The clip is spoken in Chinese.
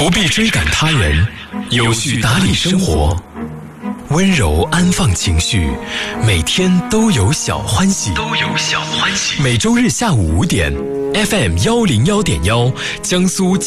不必追赶他人，有序打理生活，温柔安放情绪，每天都有小欢喜。每周日下午5点 FM101.1，江苏